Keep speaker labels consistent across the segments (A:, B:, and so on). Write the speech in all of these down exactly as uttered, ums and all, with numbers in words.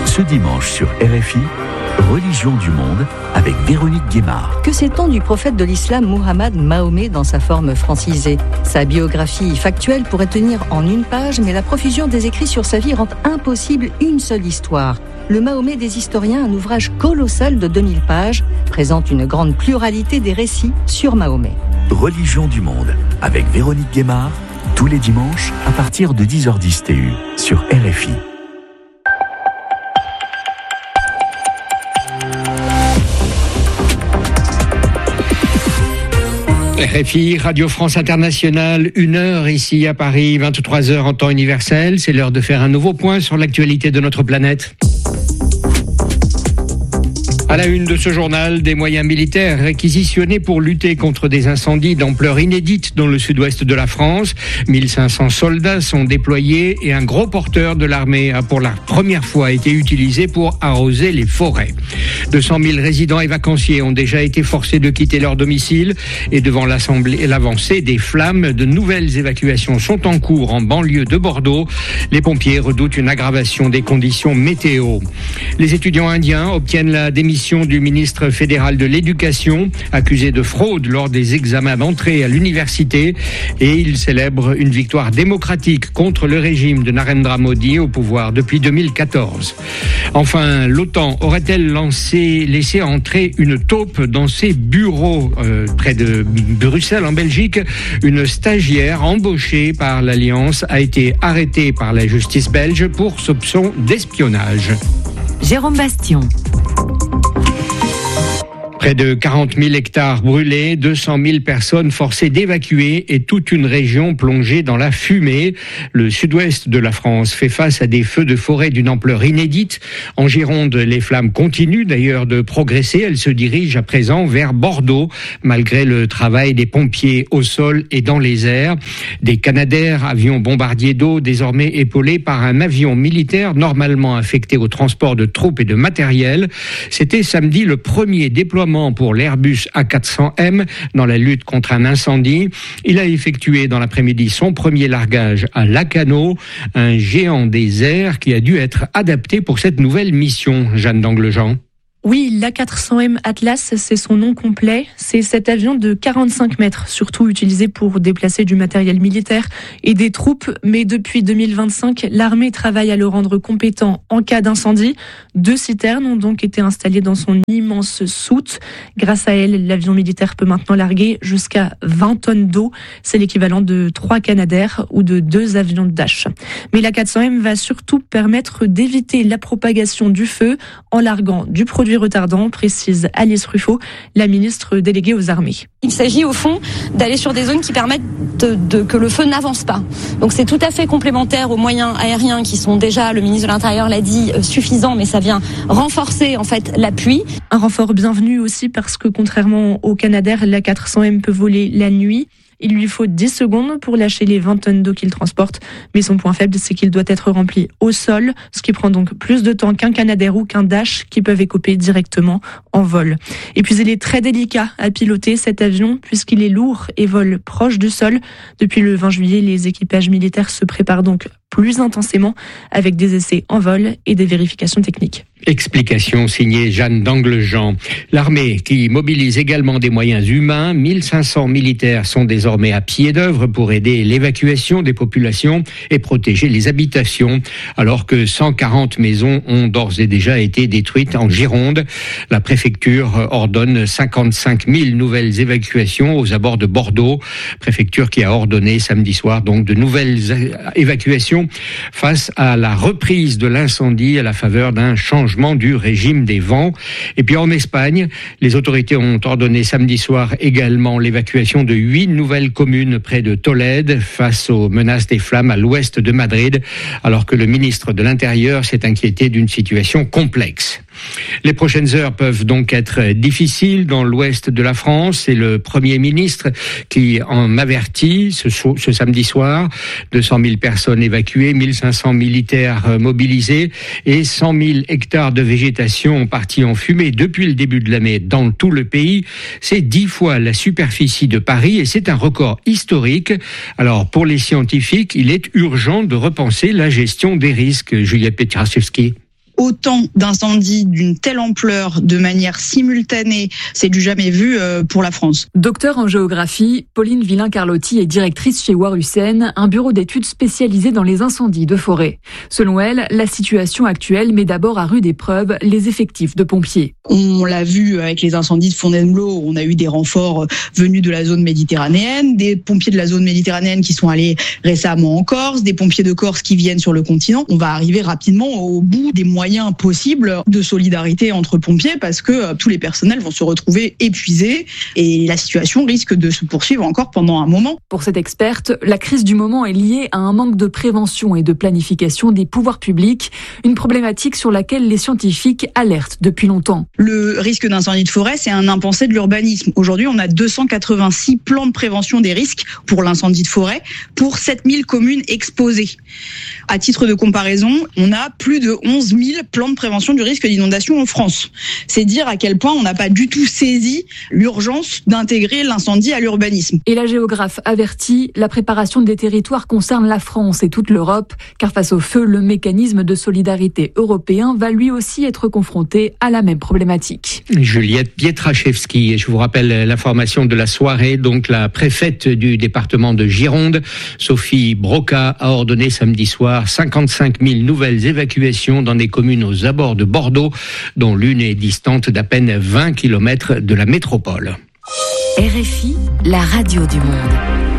A: Ce dimanche sur R F I, Religion du monde avec Véronique Guémard.
B: Que sait-on du prophète de l'islam Muhammad Mahomet dans sa forme francisée ? Sa biographie factuelle pourrait tenir en une page, mais la profusion des écrits sur sa vie rend impossible une seule histoire. Le Mahomet des historiens, un ouvrage colossal de deux mille pages, présente une grande pluralité des récits sur Mahomet.
A: Religion du monde avec Véronique Guémard, tous les dimanches à partir de dix heures dix T U sur R F I.
C: R F I, Radio France Internationale, une heure ici à Paris, vingt-trois heures en temps universel. C'est l'heure de faire un nouveau point sur l'actualité de notre planète. À la une de ce journal, des moyens militaires réquisitionnés pour lutter contre des incendies d'ampleur inédite dans le sud-ouest de la France. mille cinq cents soldats sont déployés et un gros porteur de l'armée a pour la première fois été utilisé pour arroser les forêts. deux cent mille résidents et vacanciers ont déjà été forcés de quitter leur domicile et devant l'assemblée, l'avancée des flammes, de nouvelles évacuations sont en cours en banlieue de Bordeaux. Les pompiers redoutent une aggravation des conditions météo. Les étudiants indiens obtiennent la démission du ministre fédéral de l'Éducation, accusé de fraude lors des examens d'entrée à l'université, et il célèbre une victoire démocratique contre le régime de Narendra Modi au pouvoir depuis deux mille quatorze. Enfin, l'OTAN aurait-elle lancé, laissé entrer une taupe dans ses bureaux euh, près de Bruxelles en Belgique? Une stagiaire embauchée par l'Alliance a été arrêtée par la justice belge pour soupçon d'espionnage.
D: Jérôme Bastion.
C: Près de quarante mille hectares brûlés, deux cent mille personnes forcées d'évacuer et toute une région plongée dans la fumée. Le sud-ouest de la France fait face à des feux de forêt d'une ampleur inédite. En Gironde, les flammes continuent d'ailleurs de progresser. Elles se dirigent à présent vers Bordeaux, malgré le travail des pompiers au sol et dans les airs. Des Canadair, avions bombardiers d'eau, désormais épaulés par un avion militaire normalement affecté au transport de troupes et de matériel. C'était samedi le premier déploiement pour l'Airbus A quatre cents M dans la lutte contre un incendie. Il a effectué dans l'après-midi son premier largage à Lacanau, un géant des airs qui a dû être adapté pour cette nouvelle mission. Jeanne d'Anglejean.
E: Oui, l'A quatre cents M Atlas, c'est son nom complet. C'est cet avion de quarante-cinq mètres, surtout utilisé pour déplacer du matériel militaire et des troupes. Mais depuis deux mille vingt-cinq, l'armée travaille à le rendre compétent en cas d'incendie. Deux citernes ont donc été installées dans son immense soute. Grâce à elles, l'avion militaire peut maintenant larguer jusqu'à vingt tonnes d'eau. C'est l'équivalent de trois Canadair ou de deux avions de Dash. Mais l'A quatre cents M va surtout permettre d'éviter la propagation du feu en larguant du produit retardant, précise Alice Ruffo, la ministre déléguée aux armées.
F: Il s'agit au fond d'aller sur des zones qui permettent de, de, que le feu n'avance pas. Donc c'est tout à fait complémentaire aux moyens aériens qui sont déjà, le ministre de l'Intérieur l'a dit, suffisants, mais ça vient renforcer en fait l'appui.
E: Un renfort bienvenu aussi parce que contrairement au Canadair, l'A quatre cents M peut voler la nuit. Il lui faut dix secondes pour lâcher les vingt tonnes d'eau qu'il transporte. Mais son point faible, c'est qu'il doit être rempli au sol, ce qui prend donc plus de temps qu'un Canadair ou qu'un Dash qui peuvent écoper directement en vol. Et puis il est très délicat à piloter cet avion puisqu'il est lourd et vole proche du sol. Depuis le vingt juillet, les équipages militaires se préparent donc plus intensément avec des essais en vol et des vérifications techniques.
C: Explication signée Jeanne d'Anglejean. L'armée qui mobilise également des moyens humains, mille cinq cents militaires sont désormais à pied d'œuvre pour aider l'évacuation des populations et protéger les habitations, alors que cent quarante maisons ont d'ores et déjà été détruites en Gironde. La préfecture ordonne cinquante-cinq mille nouvelles évacuations aux abords de Bordeaux, préfecture qui a ordonné samedi soir donc de nouvelles évacuations face à la reprise de l'incendie à la faveur d'un changement du régime des vents. Et puis en Espagne, les autorités ont ordonné samedi soir également l'évacuation de huit nouvelles communes près de Tolède face aux menaces des flammes à l'ouest de Madrid, alors que le ministre de l'Intérieur s'est inquiété d'une situation complexe. Les prochaines heures peuvent donc être difficiles dans l'ouest de la France. C'est le Premier ministre qui en avertit ce, ce samedi soir. deux cent mille personnes évacuées, mille cinq cents militaires mobilisés et cent mille hectares de végétation partis en fumée depuis le début de l'année dans tout le pays. C'est dix fois la superficie de Paris et c'est un record historique. Alors pour les scientifiques, il est urgent de repenser la gestion des risques. Juliette Petraszewski.
G: autant d'incendies d'une telle ampleur de manière simultanée, c'est du jamais vu pour la France.
H: Docteur en géographie, Pauline Villain-Carlotti est directrice chez Warusen, un bureau d'études spécialisé dans les incendies de forêt. Selon elle, la situation actuelle met d'abord à rude épreuve les effectifs de pompiers.
G: On l'a vu avec les incendies de Fontainebleau, on a eu des renforts venus de la zone méditerranéenne, des pompiers de la zone méditerranéenne qui sont allés récemment en Corse, des pompiers de Corse qui viennent sur le continent. On va arriver rapidement au bout des moyens possibles de solidarité entre pompiers parce que tous les personnels vont se retrouver épuisés et la situation risque de se poursuivre encore pendant un moment.
H: Pour cette experte, la crise du moment est liée à un manque de prévention et de planification des pouvoirs publics, une problématique sur laquelle les scientifiques alertent depuis longtemps.
G: Le risque d'incendie de forêt, c'est un impensé de l'urbanisme. Aujourd'hui, on a deux cent quatre-vingt-six plans de prévention des risques pour l'incendie de forêt pour sept mille communes exposées. À titre de comparaison, on a plus de onze mille plans de prévention du risque d'inondation en France. C'est dire à quel point on n'a pas du tout saisi l'urgence d'intégrer l'incendie à l'urbanisme.
H: Et la géographe avertit, la préparation des territoires concerne la France et toute l'Europe, car face au feu, le mécanisme de solidarité européen va lui aussi être confronté à la même problématique.
C: Juliette Pietraszewski, je vous rappelle l'information de la soirée, donc la préfète du département de Gironde, Sophie Broca, a ordonné samedi soir cinquante-cinq mille nouvelles évacuations dans des communes aux abords de Bordeaux, dont l'une est distante d'à peine vingt kilomètres de la métropole.
D: R F I, la radio du monde.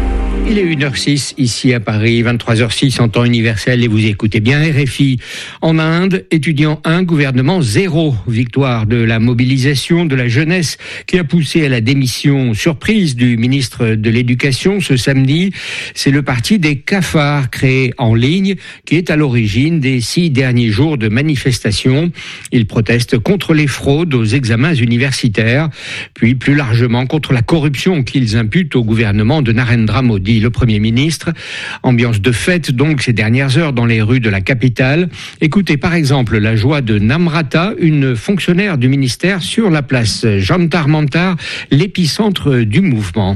C: Il est une heure six ici à Paris, vingt-trois heures six en temps universel et vous écoutez bien R F I. En Inde, étudiant un, gouvernement zéro. Victoire de la mobilisation de la jeunesse qui a poussé à la démission surprise du ministre de l'Éducation ce samedi. C'est le parti des cafards créé en ligne qui est à l'origine des six derniers jours de manifestations. Ils protestent contre les fraudes aux examens universitaires, puis plus largement contre la corruption qu'ils imputent au gouvernement de Narendra Modi, le Premier ministre. Ambiance de fête donc ces dernières heures dans les rues de la capitale. Écoutez par exemple la joie de Namrata, une fonctionnaire du ministère sur la place Jantar Mantar, l'épicentre du mouvement.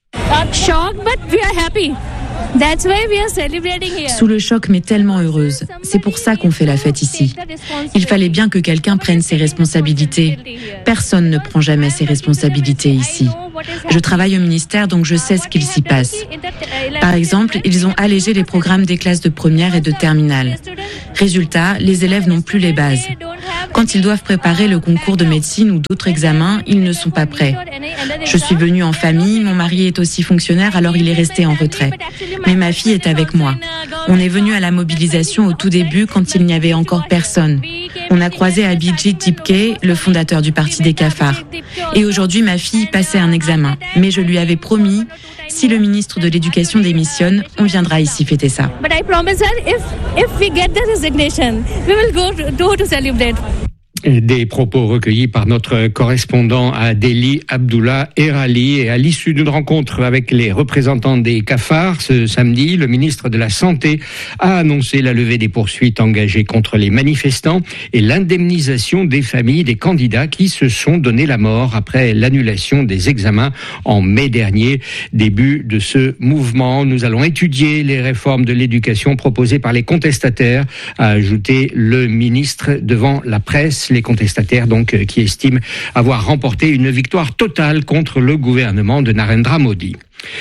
I: Shock, but we are happy. That's why we are celebrating here.
J: Sous le choc, mais tellement heureuse. C'est pour ça qu'on fait la fête ici. Il fallait bien que quelqu'un prenne ses responsabilités. Personne ne prend jamais ses responsabilités ici. Je travaille au ministère, donc je sais ce qu'il s'y passe. Par exemple, ils ont allégé les programmes des classes de première et de terminale. Résultat, les élèves n'ont plus les bases. Quand ils doivent préparer le concours de médecine ou d'autres examens, ils ne sont pas prêts. Je suis venue en famille, mon mari est aussi fonctionnaire, alors il est resté en retrait. Mais ma fille est avec moi. On est venu à la mobilisation au tout début quand il n'y avait encore personne. On a croisé Abhijit Dipke, le fondateur du Parti des cafards. Et aujourd'hui, ma fille passait un examen. Mais je lui avais promis, si le ministre de l'Éducation démissionne, on viendra ici fêter ça.
I: But I promise her, if if we get the resignation, we will go to, go to celebrate.
C: Des propos recueillis par notre correspondant à Delhi, Abdullah Erali. Et à l'issue d'une rencontre avec les représentants des cafards ce samedi, le ministre de la Santé a annoncé la levée des poursuites engagées contre les manifestants et l'indemnisation des familles des candidats qui se sont donné la mort après l'annulation des examens en mai dernier. Début de ce mouvement, nous allons étudier les réformes de l'éducation proposées par les contestataires, a ajouté le ministre devant la presse. Les contestataires donc qui estiment avoir remporté une victoire totale contre le gouvernement de Narendra Modi.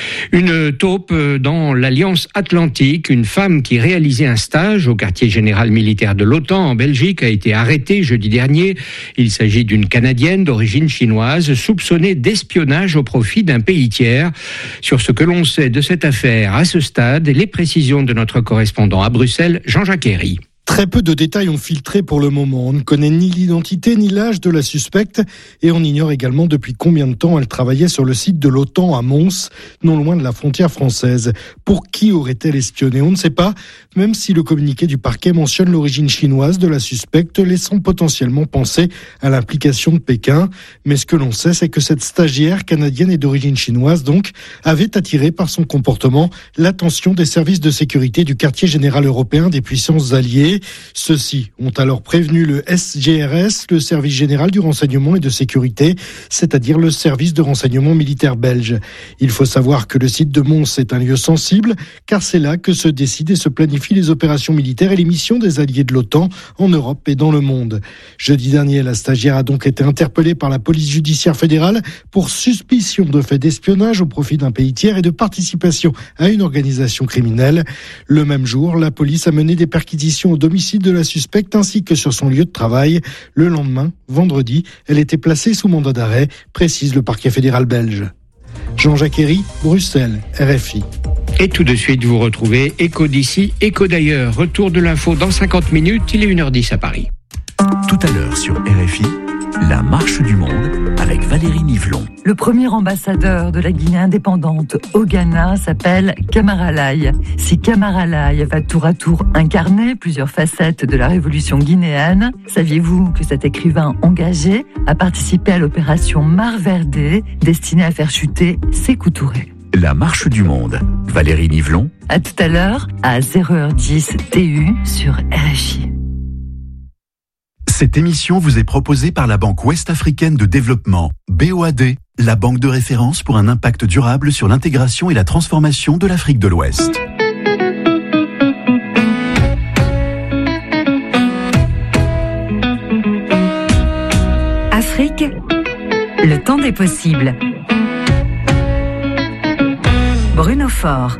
C: Une taupe dans l'Alliance Atlantique. Une femme qui réalisait un stage au quartier général militaire de l'OTAN en Belgique a été arrêtée jeudi dernier. Il s'agit d'une Canadienne d'origine chinoise soupçonnée d'espionnage au profit d'un pays tiers. Sur ce que l'on sait de cette affaire à ce stade, les précisions de notre correspondant à Bruxelles, Jean-Jacques Herry.
K: Très peu de détails ont filtré pour le moment. On ne connaît ni l'identité ni l'âge de la suspecte et on ignore également depuis combien de temps elle travaillait sur le site de l'OTAN à Mons, non loin de la frontière française. Pour qui aurait-elle espionné ? On ne sait pas, même si le communiqué du parquet mentionne l'origine chinoise de la suspecte, laissant potentiellement penser à l'implication de Pékin. Mais ce que l'on sait, c'est que cette stagiaire canadienne et d'origine chinoise, donc, avait attiré par son comportement l'attention des services de sécurité du quartier général européen des puissances alliées. tués. Ceux-ci ont alors prévenu le S G R S, le Service général du renseignement et de sécurité, c'est-à-dire le service de renseignement militaire belge. Il faut savoir que le site de Mons est un lieu sensible, car c'est là que se décident et se planifient les opérations militaires et les missions des alliés de l'OTAN en Europe et dans le monde. Jeudi dernier, la stagiaire a donc été interpellée par la police judiciaire fédérale pour suspicion de fait d'espionnage au profit d'un pays tiers et de participation à une organisation criminelle. Le même jour, la police a mené des perquisitions au domicile de la suspecte ainsi que sur son lieu de travail. Le lendemain, vendredi, elle était placée sous mandat d'arrêt, précise le parquet fédéral belge. Jean-Jacques Herry, Bruxelles, R F I.
C: Et tout de suite, vous retrouvez Écho d'ici, Écho d'ailleurs. Retour de l'info dans cinquante minutes, il est une heure dix à Paris.
A: Tout à l'heure sur R F I, la marche du monde avec Valérie Nivelon.
L: Le premier ambassadeur de la Guinée indépendante au Ghana s'appelle Camara Laye. Si Camara Laye va tour à tour incarner plusieurs facettes de la révolution guinéenne, saviez-vous que cet écrivain engagé a participé à l'opération Mar Verde destinée à faire chuter Sékou Touré?
A: La marche du monde. Valérie Nivelon.
L: À tout à l'heure, à zéro heure dix T U sur R F I.
M: Cette émission vous est proposée par la Banque Ouest-Africaine de Développement, B O A D, la banque de référence pour un impact durable sur l'intégration et la transformation de l'Afrique de l'Ouest.
L: Afrique, le temps des possibles. Bruno Faure.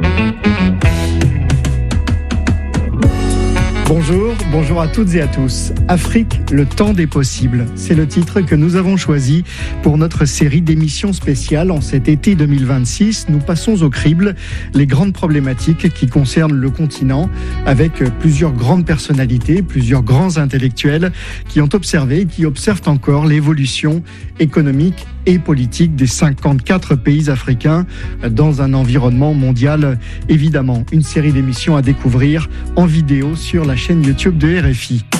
N: Bonjour, bonjour à toutes et à tous. Afrique, le temps des possibles. C'est le titre que nous avons choisi pour notre série d'émissions spéciales en cet été deux mille vingt-six. Nous passons au crible les grandes problématiques qui concernent le continent avec plusieurs grandes personnalités, plusieurs grands intellectuels qui ont observé et qui observent encore l'évolution économique et politique des cinquante-quatre pays africains dans un environnement mondial évidemment. Une série d'émissions à découvrir en vidéo sur la chaîne YouTube de R F I.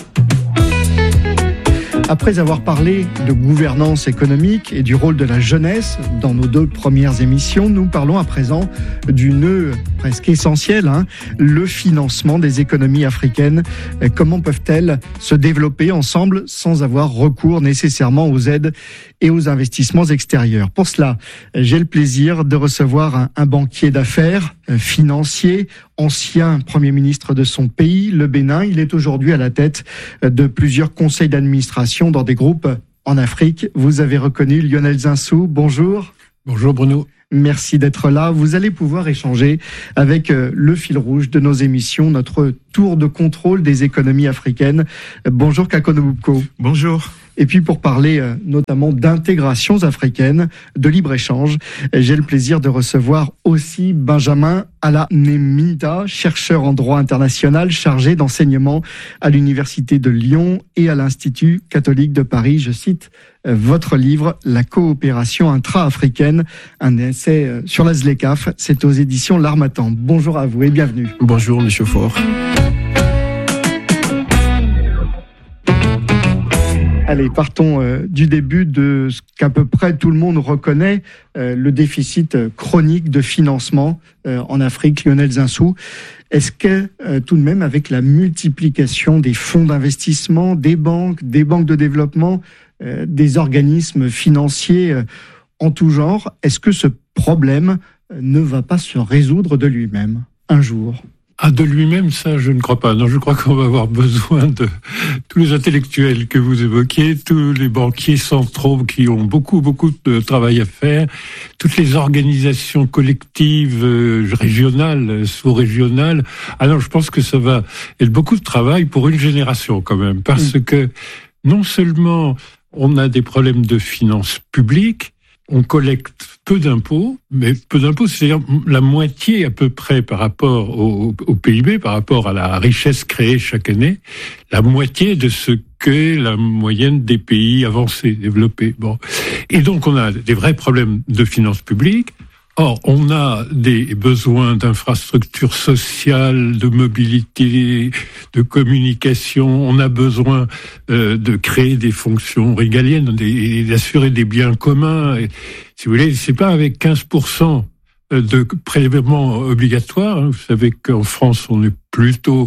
N: Après avoir parlé de gouvernance économique et du rôle de la jeunesse dans nos deux premières émissions, nous parlons à présent du nœud presque essentiel, hein, le financement des économies africaines. Comment peuvent-elles se développer ensemble sans avoir recours nécessairement aux aides et aux investissements extérieurs? Pour cela, j'ai le plaisir de recevoir un, un banquier d'affaires, financier, ancien Premier ministre de son pays, le Bénin. Il est aujourd'hui à la tête de plusieurs conseils d'administration dans des groupes en Afrique. Vous avez reconnu Lionel Zinsou. Bonjour.
O: Bonjour Bruno.
N: Merci d'être là. Vous allez pouvoir échanger avec le fil rouge de nos émissions, notre tour de contrôle des économies africaines. Bonjour Kakono Boubko.
O: Bonjour.
N: Et puis pour parler notamment d'intégrations africaines, de libre-échange, j'ai le plaisir de recevoir aussi Benjamin Ala-Nemita, chercheur en droit international chargé d'enseignement à l'Université de Lyon et à l'Institut catholique de Paris. Je cite votre livre « La coopération intra-africaine », un essai sur la ZLECAf, c'est aux éditions L'Harmattan. Bonjour à vous et bienvenue.
O: Bonjour Monsieur Faure.
N: Allez, partons euh, du début de ce qu'à peu près tout le monde reconnaît, euh, le déficit chronique de financement euh, en Afrique. Lionel Zinsou, est-ce que euh, tout de même avec la multiplication des fonds d'investissement, des banques, des banques de développement, euh, des organismes financiers euh, en tout genre, est-ce que ce problème euh, ne va pas se résoudre de lui-même un jour ?
O: Ah, de lui-même, ça, je ne crois pas. Non, je crois qu'on va avoir besoin de tous les intellectuels que vous évoquiez, tous les banquiers centraux qui ont beaucoup, beaucoup de travail à faire, toutes les organisations collectives euh, régionales, sous-régionales. Alors, je pense que ça va être beaucoup de travail pour une génération quand même, parce mmh. que non seulement on a des problèmes de finances publiques, on collecte peu d'impôts, mais peu d'impôts, c'est-à-dire la moitié à peu près par rapport au, au P I B, par rapport à la richesse créée chaque année, la moitié de ce qu'est la moyenne des pays avancés, développés. Bon. Et donc on a des vrais problèmes de finances publiques. Or, on a des besoins d'infrastructures sociales, de mobilité, de communication. On a besoin euh, de créer des fonctions régaliennes et d'assurer des biens communs. Et, si vous voulez, c'est pas avec quinze pour cent de prélèvements obligatoires. Vous savez qu'en France, on est plutôt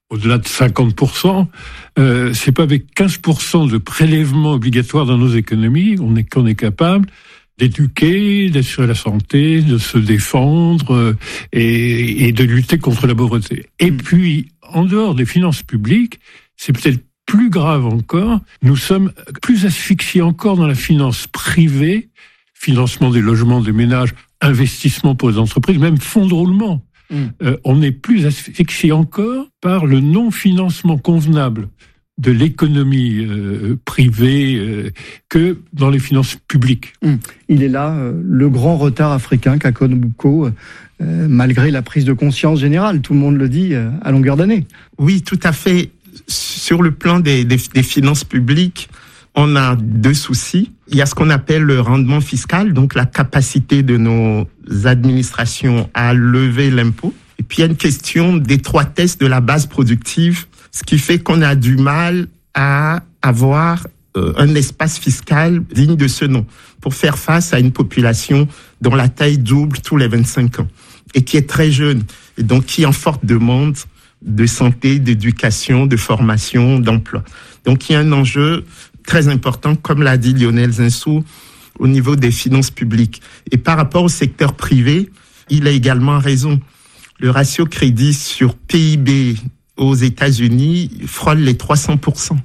O: au-delà de cinquante pour cent, euh, c'est pas avec quinze pour cent de prélèvements obligatoires dans nos économies qu'on est, qu'on est capable d'éduquer, d'assurer la santé, de se défendre euh, et, et de lutter contre la pauvreté. Et puis, en dehors des finances publiques, c'est peut-être plus grave encore, nous sommes plus asphyxiés encore dans la finance privée, financement des logements, des ménages, investissement pour les entreprises, même fonds de roulement. Mmh. Euh, on est plus asphyxié encore par le non-financement convenable de l'économie euh, privée euh, que dans les finances publiques.
N: Mmh. Il est là, euh, le grand retard africain qu'a connu Boucault, euh, malgré la prise de conscience générale, tout le monde le dit, euh, à longueur d'année.
P: Oui, tout à fait. Sur le plan des, des, des finances publiques, on a deux soucis. Il y a ce qu'on appelle le rendement fiscal, donc la capacité de nos administrations à lever l'impôt. Et puis il y a une question d'étroitesse de la base productive, ce qui fait qu'on a du mal à avoir euh, un espace fiscal digne de ce nom pour faire face à une population dont la taille double tous les vingt-cinq ans et qui est très jeune et donc qui est en forte demande de santé, d'éducation, de formation, d'emploi. Donc il y a un enjeu très important, comme l'a dit Lionel Zinsou, au niveau des finances publiques. Et par rapport au secteur privé, il a également raison. Le ratio crédit sur P I B aux États-Unis frôle les trois cents pour cent.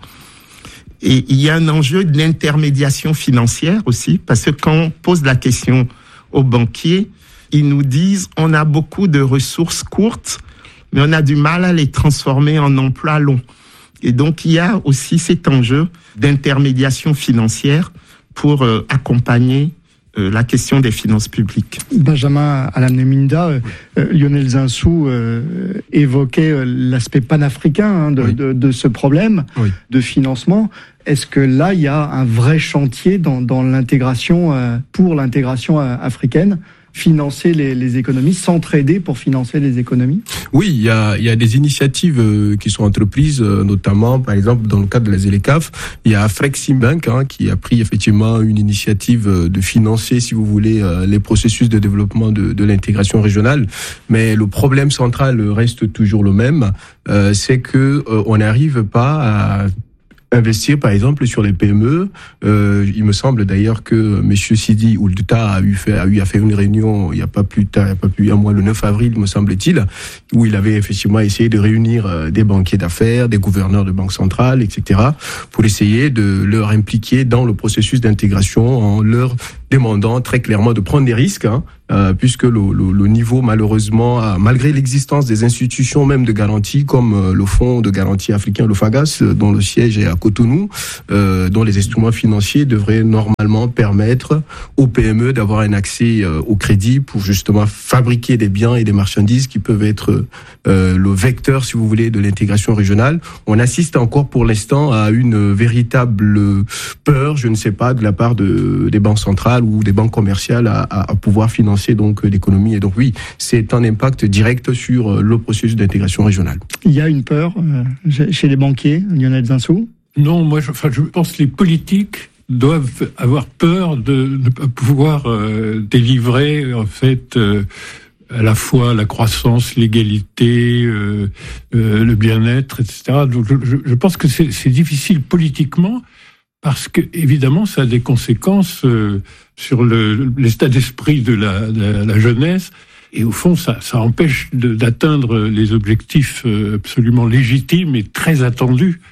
P: Et il y a un enjeu de l'intermédiation financière aussi, parce que quand on pose la question aux banquiers, ils nous disent on a beaucoup de ressources courtes, mais on a du mal à les transformer en emplois longs. Et donc, il y a aussi cet enjeu d'intermédiation financière pour euh, accompagner euh, la question des finances publiques.
N: Benjamin Alamneminda, euh, euh, Lionel Zinsou euh, évoquait euh, l'aspect panafricain hein, de, oui. de, de ce problème oui. de financement. Est-ce que là, il y a un vrai chantier dans, dans l'intégration, euh, pour l'intégration euh, africaine ? Financer les, les économies, s'entraider pour financer les économies?
Q: Oui, il y a, il y a des initiatives euh, qui sont entreprises, euh, notamment, par exemple, dans le cadre de la ZLECAf, il y a Freximbank hein, qui a pris effectivement une initiative euh, de financer, si vous voulez, euh, les processus de développement de, de l'intégration régionale. Mais le problème central reste toujours le même, euh, c'est que euh, on n'arrive pas à investir, par exemple, sur les P M E. Euh, il me semble d'ailleurs que Monsieur Sidi Oulduta a eu fait, a eu à faire une réunion il n'y a pas plus tard, il n'y a pas plus un mois, le neuf avril, me semble-t-il, où il avait effectivement essayé de réunir des banquiers d'affaires, des gouverneurs de banques centrales, et cetera, pour essayer de leur impliquer dans le processus d'intégration en leur demandant très clairement de prendre des risques, hein, euh, puisque le, le, le niveau, malheureusement, a, malgré l'existence des institutions même de garantie, comme euh, le Fonds de garantie africain, le FAGAS, euh, dont le siège est à Cotonou, euh, dont les instruments financiers devraient normalement permettre aux P M E d'avoir un accès euh, au crédit pour justement fabriquer des biens et des marchandises qui peuvent être euh, le vecteur, si vous voulez, de l'intégration régionale. On assiste encore pour l'instant à une véritable peur, je ne sais pas, de la part de, des banques centrales ou des banques commerciales à, à, à pouvoir financer donc l'économie. Et donc oui, c'est un impact direct sur le processus d'intégration régionale.
N: Il y a une peur euh, chez les banquiers, Lionel Zinsou?
O: Non, moi je, enfin, je pense que les politiques doivent avoir peur de ne pas pouvoir euh, délivrer en fait euh, à la fois la croissance, l'égalité, euh, euh, le bien-être, et cetera. Donc je, je pense que c'est, c'est difficile politiquement. Parce que, évidemment, ça a des conséquences euh, sur le, l'état d'esprit de la, de la jeunesse. Et au fond, ça, ça empêche de, d'atteindre les objectifs euh, absolument légitimes et très attendus.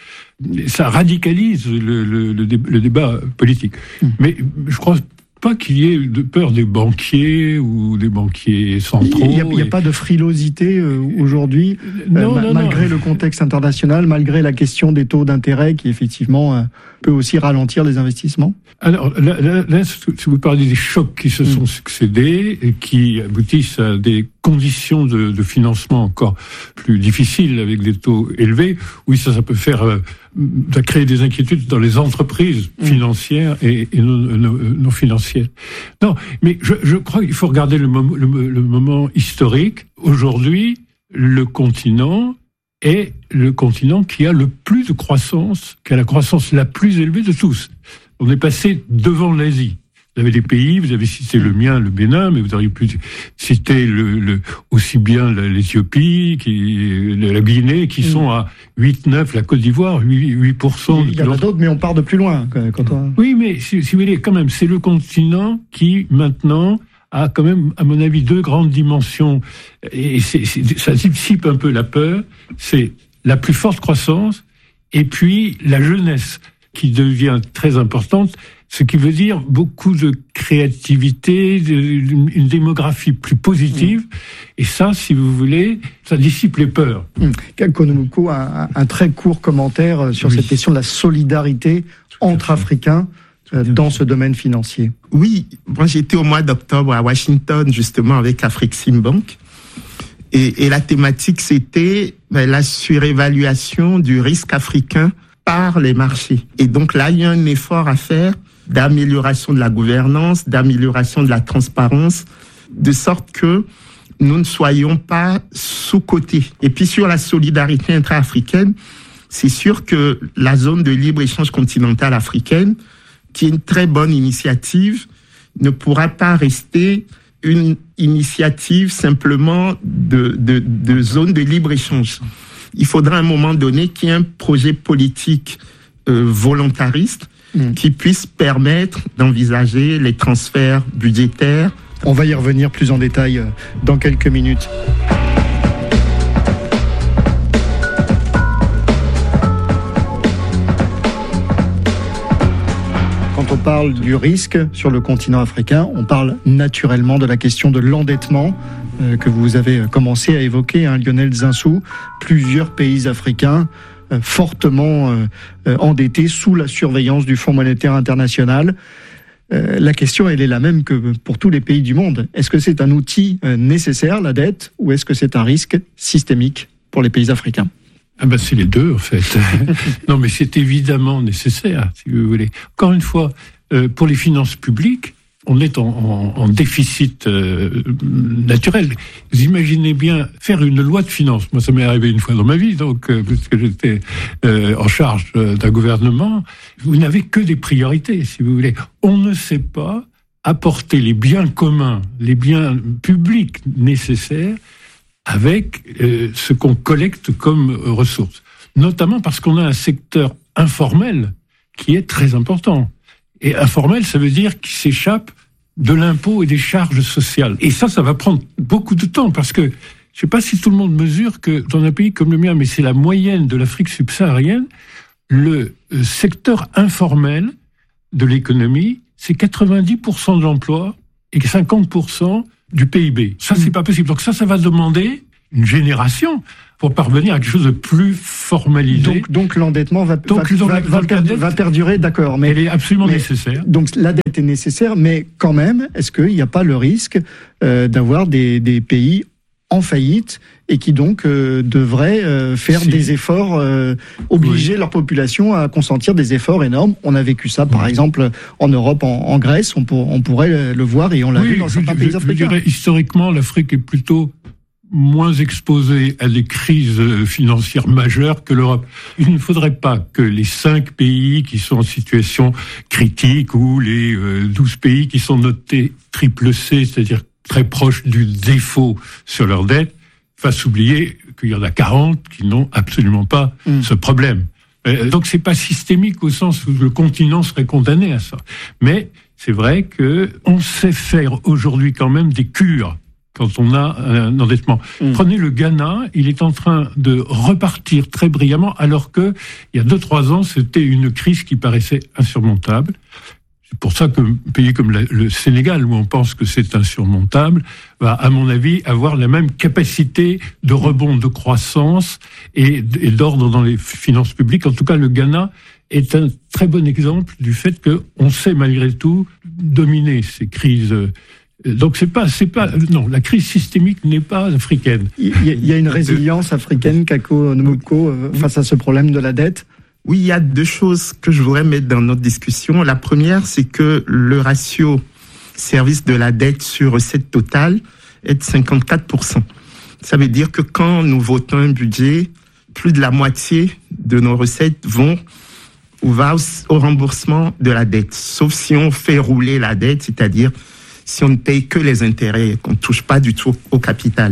O: Ça radicalise le, le, le, dé, le débat politique. Mmh. Mais je crois pas qu'il y ait de peur des banquiers ou des banquiers centraux.
N: Il n'y a, il y a et... pas de frilosité euh, aujourd'hui,
O: non,
N: euh, non,
O: non.
N: malgré le contexte international, malgré la question des taux d'intérêt qui effectivement euh, peut aussi ralentir les investissements.
O: Alors là, là, là, si vous parlez des chocs qui se mmh. sont succédés et qui aboutissent à des conditions de, de financement encore plus difficiles avec des taux élevés, oui, ça, ça peut faire, euh, ça créer des inquiétudes dans les entreprises mmh. financières et, et non, non, non financières. Non, mais je, je crois qu'il faut regarder le, mom- le, le moment historique. Aujourd'hui, le continent est le continent qui a le plus de croissance, qui a la croissance la plus élevée de tous. On est passé devant l'Asie. Vous avez des pays, vous avez cité le mien, le Bénin, mais vous auriez pu citer le, le, aussi bien l'Éthiopie, qui, la Guinée, qui mmh. sont à huit neuf, la Côte d'Ivoire, huit pour cent.
N: Il y en a d'autres, mais on part de plus loin. Quand on...
O: Oui, mais si, si vous voulez, quand même, c'est le continent qui, maintenant, a quand même, à mon avis, deux grandes dimensions. Et c'est, c'est, ça dissipe un peu la peur. C'est la plus forte croissance, et puis la jeunesse, qui devient très importante, ce qui veut dire beaucoup de créativité, de, une démographie plus positive. Mmh. Et ça, si vous voulez, ça dissipe les peurs.
N: Mmh. Konomoko a un, un très court commentaire sur oui. cette question de la solidarité entre Africains euh, dans ce domaine financier.
P: Oui, moi j'étais au mois d'octobre à Washington, justement, avec Afreximbank. Et, et la thématique, c'était ben, la surévaluation du risque africain par les marchés. Et donc là, il y a un effort à faire d'amélioration de la gouvernance, d'amélioration de la transparence, de sorte que nous ne soyons pas sous-cotés. Et puis sur la solidarité intra-africaine, c'est sûr que la zone de libre-échange continentale africaine, qui est une très bonne initiative, ne pourra pas rester une initiative simplement de, de, de zone de libre-échange. Il faudra à un moment donné qu'il y ait un projet politique euh, volontariste mmh. qui puisse permettre d'envisager les transferts budgétaires.
N: On va y revenir plus en détail dans quelques minutes. Quand on parle du risque sur le continent africain, on parle naturellement de la question de l'endettement euh, que vous avez commencé à évoquer, hein, Lionel Zinsou. Plusieurs pays africains euh, fortement euh, endettés sous la surveillance du Fonds monétaire international. Euh, la question, elle est la même que pour tous les pays du monde. Est-ce que c'est un outil euh, nécessaire, la dette, ou est-ce que c'est un risque systémique pour les pays africains ?
O: Ah ben c'est les deux en fait. Non mais c'est évidemment nécessaire, si vous voulez. Encore une fois, euh, pour les finances publiques, on est en, en, en déficit euh, naturel. Vous imaginez bien faire une loi de finances. Moi, ça m'est arrivé une fois dans ma vie, donc euh, parce que j'étais euh, en charge euh, d'un gouvernement. Vous n'avez que des priorités, si vous voulez. On ne sait pas apporter les biens communs, les biens publics nécessaires avec euh, ce qu'on collecte comme euh, ressources. Notamment parce qu'on a un secteur informel qui est très important. Et informel, ça veut dire qu'il s'échappe de l'impôt et des charges sociales. Et ça, ça va prendre beaucoup de temps parce que je ne sais pas si tout le monde mesure que dans un pays comme le mien, mais c'est la moyenne de l'Afrique subsaharienne, le euh, secteur informel de l'économie, c'est quatre-vingt-dix pour cent de l'emploi et cinquante pour cent du P I B. Ça, c'est pas possible. Donc ça, ça va demander une génération pour parvenir à quelque chose de plus formalisé.
N: Donc, donc l'endettement va, donc, va, va, va, va perdurer, d'accord. Mais
O: elle est absolument
N: mais,
O: nécessaire.
N: Donc la dette est nécessaire, mais quand même, est-ce qu'il n'y a pas le risque euh, d'avoir des, des pays en faillite et qui donc euh, devraient euh, faire si. des efforts, euh, obliger oui. leur population à consentir des efforts énormes. On a vécu ça, par oui. exemple, en Europe, en, en Grèce, on, pour, on pourrait le voir et on l'a
O: oui,
N: vu dans certains
O: je,
N: pays
O: je,
N: africains.
O: Je dirais, historiquement, l'Afrique est plutôt moins exposée à des crises financières majeures que l'Europe. Il ne faudrait pas que les cinq pays qui sont en situation critique ou les euh, douze pays qui sont notés triple C, c'est-à-dire très proches du défaut sur leur dette, fassent oublier qu'il y en a quarante qui n'ont absolument pas mmh. ce problème. Euh, donc c'est pas systémique au sens où le continent serait condamné à ça. Mais c'est vrai que on sait faire aujourd'hui quand même des cures quand on a un endettement. Mmh. Prenez le Ghana, il est en train de repartir très brillamment, alors que il y a deux, trois ans, c'était une crise qui paraissait insurmontable. C'est pour ça qu'un pays comme la, le Sénégal, où on pense que c'est insurmontable, va, à mon avis, avoir la même capacité de rebond, de croissance et, et d'ordre dans les finances publiques. En tout cas, le Ghana est un très bon exemple du fait qu'on sait malgré tout dominer ces crises. Donc c'est pas, c'est pas, non, la crise systémique n'est pas africaine.
N: Il y a, il y a une résilience africaine, Kako Nomoko, face à ce problème de la dette.
P: Oui, il y a deux choses que je voudrais mettre dans notre discussion. La première, c'est que le ratio service de la dette sur recette totale est de cinquante-quatre pour cent. Ça veut dire que quand nous votons un budget, plus de la moitié de nos recettes vont ou va au, au remboursement de la dette, sauf si on fait rouler la dette, c'est-à-dire si on ne paye que les intérêts, qu'on ne touche pas du tout au capital.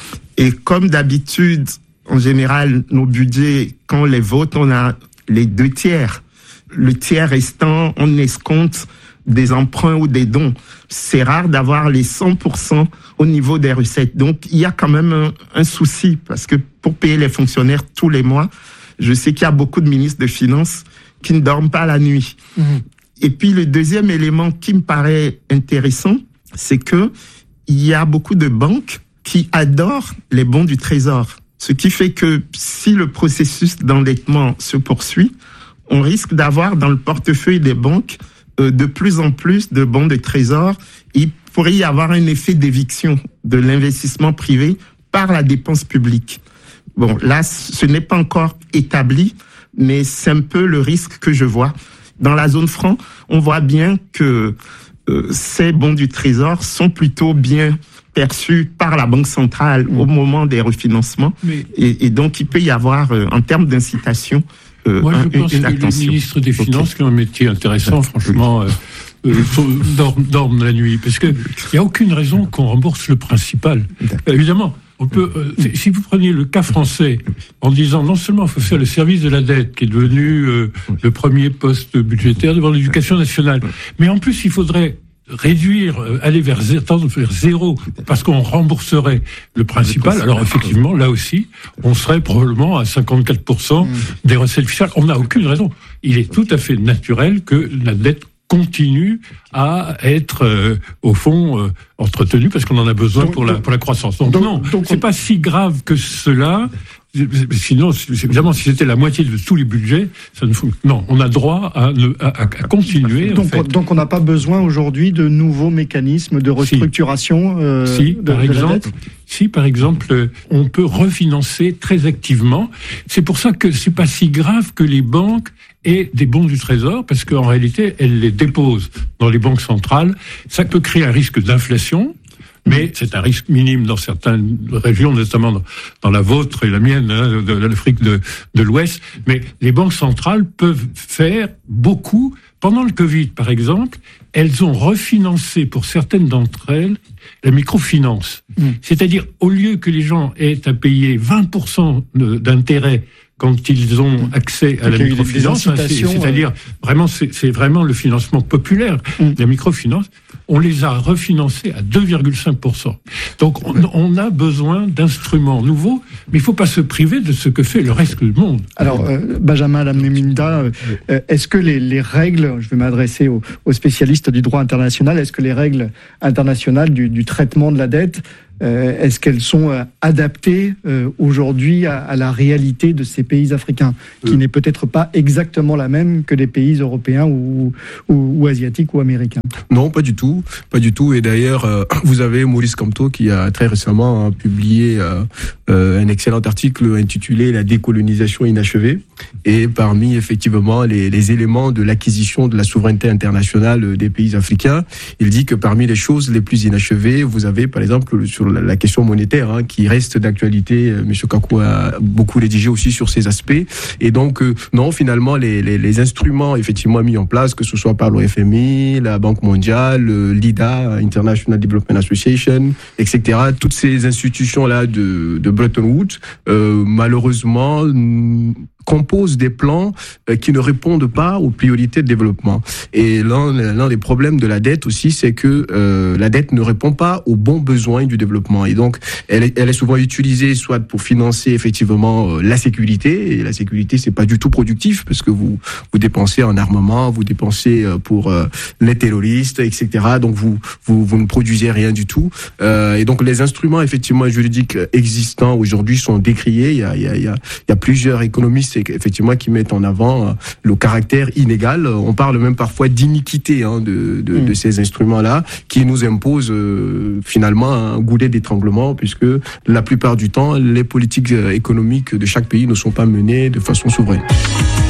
P: Et comme d'habitude, en général, nos budgets, quand on les vote, on a les deux tiers. Le tiers restant, on escompte des emprunts ou des dons. C'est rare d'avoir les cent pour cent au niveau des recettes. Donc, il y a quand même un, un souci, parce que pour payer les fonctionnaires tous les mois, je sais qu'il y a beaucoup de ministres de Finances qui ne dorment pas la nuit. Mmh. Et puis, le deuxième élément qui me paraît intéressant, c'est que il y a beaucoup de banques qui adorent les bons du Trésor. Ce qui fait que si le processus d'endettement se poursuit, on risque d'avoir dans le portefeuille des banques euh, de plus en plus de bons de Trésor. Il pourrait y avoir un effet d'éviction de l'investissement privé par la dépense publique. Bon, là, ce n'est pas encore établi, mais c'est un peu le risque que je vois. Dans la zone franc, on voit bien que euh, ces bons du Trésor sont plutôt bien perçus par la Banque centrale mmh. au moment des refinancements. Mais... Et, et donc, il peut y avoir, euh, en termes d'incitation, euh,
O: Moi, je
P: un,
O: pense
P: une
O: que
P: attention.
O: les ministres des Finances, okay. qui ont un métier intéressant, franchement, euh, euh, dorment, dorment la nuit. Parce qu'il n'y a aucune raison qu'on rembourse le principal. Euh, évidemment, on peut, euh, si vous preniez le cas français, en disant non seulement il faut faire le service de la dette, qui est devenu euh, le premier poste budgétaire devant l'éducation nationale, mais en plus il faudrait réduire, euh, aller vers, tendre vers zéro, parce qu'on rembourserait le principal. Alors effectivement, là aussi, on serait probablement à cinquante-quatre pour cent des recettes fiscales. On n'a aucune raison. Il est tout à fait naturel que la dette continue à être, euh, au fond, euh, entretenue, parce qu'on en a besoin donc, pour, la, pour la croissance. Donc, donc non, donc, c'est on... pas si grave que cela. Sinon, évidemment, si c'était la moitié de tous les budgets, ça ne faut... non, on a droit à, à, à continuer.
N: Donc,
O: en fait.
N: donc on n'a pas besoin aujourd'hui de nouveaux mécanismes de restructuration.
O: Si,
N: euh,
O: si
N: de,
O: par
N: de
O: exemple, si par exemple, on peut refinancer très activement. C'est pour ça que c'est pas si grave que les banques aient des bons du Trésor, parce qu'en réalité, elles les déposent dans les banques centrales. Ça peut créer un risque d'inflation. Mais c'est un risque minime dans certaines régions, notamment dans, dans la vôtre et la mienne, hein, de, de l'Afrique de, de l'Ouest. Mais les banques centrales peuvent faire beaucoup. Pendant le Covid, par exemple, elles ont refinancé pour certaines d'entre elles la microfinance. Mmh. C'est-à-dire, au lieu que les gens aient à payer vingt pour cent d'intérêt quand ils ont accès à la microfinance, c'est-à-dire euh... vraiment, c'est, c'est vraiment le financement populaire, mmh. la microfinance, on les a refinancés à deux virgule cinq pour cent. Donc on, on a besoin d'instruments nouveaux, mais il ne faut pas se priver de ce que fait le reste du monde.
N: Alors, euh, Benjamin Lamneminda, euh, est-ce que les, les règles, je vais m'adresser aux, aux spécialistes du droit international, est-ce que les règles internationales du, du traitement de la dette, Euh, est-ce qu'elles sont euh, adaptées euh, aujourd'hui à, à la réalité de ces pays africains, qui euh. n'est peut-être pas exactement la même que les pays européens ou, ou, ou asiatiques ou américains?
Q: Non, pas du tout, pas du tout. Et d'ailleurs, euh, vous avez Maurice Kamto qui a très récemment hein, publié euh, euh, un excellent article intitulé « La décolonisation inachevée ». Et parmi effectivement les, les éléments de l'acquisition de la souveraineté internationale des pays africains, il dit que parmi les choses les plus inachevées, vous avez par exemple sur la question monétaire hein, qui reste d'actualité. Monsieur Kakou a beaucoup rédigé aussi sur ces aspects. Et donc euh, non, finalement les, les, les instruments effectivement mis en place, que ce soit par l'O F M I, la Banque mondiale, l'I D A, International Development Association, et cetera. Toutes ces institutions là de, de Bretton Woods, euh, malheureusement composent des plans qui ne répondent pas aux priorités de développement. Et l'un, l'un des problèmes de la dette aussi, c'est que euh, la dette ne répond pas aux bons besoins du développement. Et donc, elle est, elle est souvent utilisée soit pour financer effectivement euh, la sécurité. Et la sécurité, c'est pas du tout productif parce que vous vous dépensez en armement, vous dépensez pour euh, les terroristes, et cetera. Donc vous vous vous ne produisez rien du tout. Euh, et donc les instruments effectivement juridiques existants aujourd'hui sont décriés. Il y a il y a il y a, il y a plusieurs économistes effectivement qui mettent en avant le caractère inégal. On parle même parfois d'iniquité hein, de, de, mmh. de ces instruments-là qui nous imposent euh, finalement un goulet d'étranglement puisque la plupart du temps, les politiques économiques de chaque pays ne sont pas menées de façon souveraine.